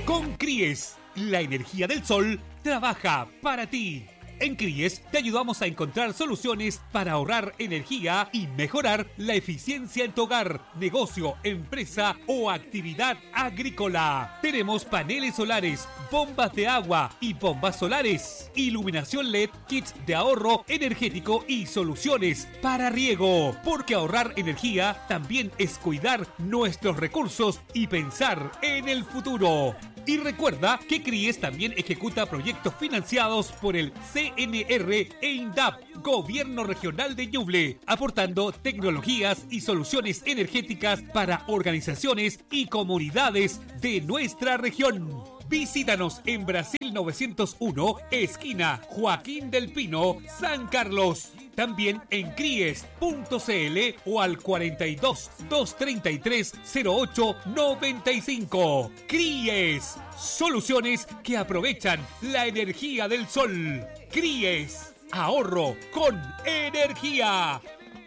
Con CRIES, la energía del sol trabaja para ti. En CRIES te ayudamos a encontrar soluciones para ahorrar energía y mejorar la eficiencia en tu hogar, negocio, empresa o actividad agrícola. Tenemos paneles solares, bombas de agua y bombas solares, iluminación LED, kits de ahorro energético y soluciones para riego. Porque ahorrar energía también es cuidar nuestros recursos y pensar en el futuro. Y recuerda que CRIES también ejecuta proyectos financiados por el CNR e INDAP, Gobierno Regional de Ñuble, aportando tecnologías y soluciones energéticas para organizaciones y comunidades de nuestra región. Visítanos en Brasil 901, esquina Joaquín del Pino, San Carlos. También en cries.cl o al 42 233 0895. CRIES, soluciones que aprovechan la energía del sol. CRIES, ahorro con energía.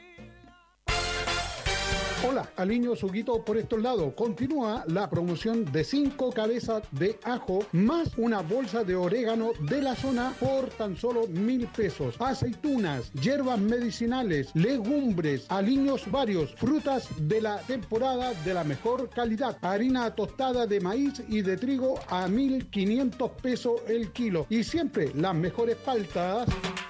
Hola, Aliño Suguito por estos lados. Continúa la promoción de 5 cabezas de ajo más una bolsa de orégano de la zona por tan solo 1,000 pesos. Aceitunas, hierbas medicinales, legumbres, aliños varios, frutas de la temporada de la mejor calidad. Harina tostada de maíz y de trigo a 1,500 pesos el kilo. Y siempre las mejores paltas.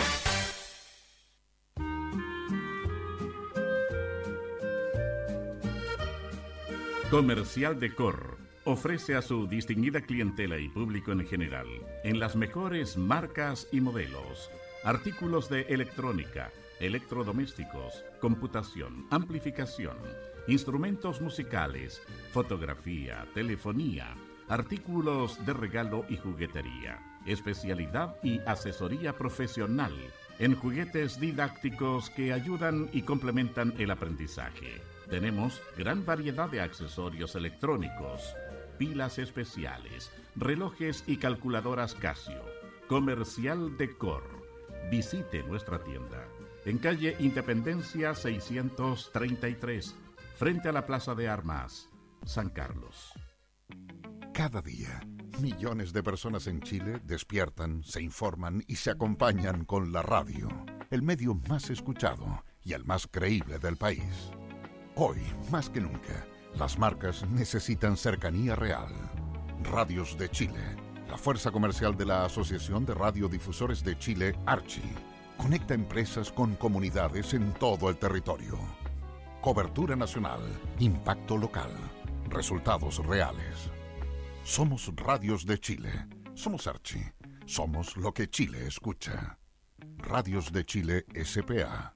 Comercial Decor ofrece a su distinguida clientela y público en general, en las mejores marcas y modelos, artículos de electrónica, electrodomésticos, computación, amplificación, instrumentos musicales, fotografía, telefonía, artículos de regalo y juguetería, especialidad y asesoría profesional en juguetes didácticos que ayudan y complementan el aprendizaje. Tenemos gran variedad de accesorios electrónicos, pilas especiales, relojes y calculadoras Casio. Comercial Decor. Visite nuestra tienda en calle Independencia 633, frente a la Plaza de Armas, San Carlos. Cada día, millones de personas en Chile despiertan, se informan y se acompañan con la radio, el medio más escuchado y el más creíble del país. Hoy, más que nunca, las marcas necesitan cercanía real. Radios de Chile, la fuerza comercial de la Asociación de Radiodifusores de Chile, Archi, conecta empresas con comunidades en todo el territorio. Cobertura nacional, impacto local, resultados reales. Somos Radios de Chile, somos Archi, somos lo que Chile escucha. Radios de Chile S.p.A.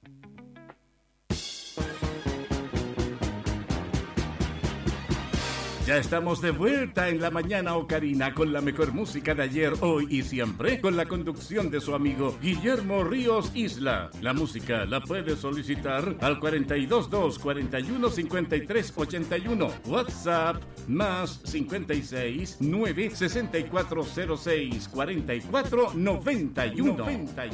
Ya estamos de vuelta en la mañana Ocarina con la mejor música de ayer, hoy y siempre, con la conducción de su amigo Guillermo Ríos Isla. La música la puede solicitar al 422 41 53 81. WhatsApp más 56 9 6406 44 91.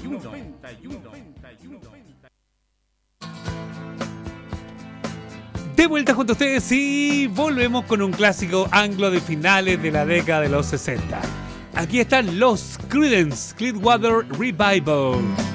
De vuelta junto a ustedes y volvemos con un clásico anglo de finales de la década de los 60. Aquí están los Creedence Clearwater Revival.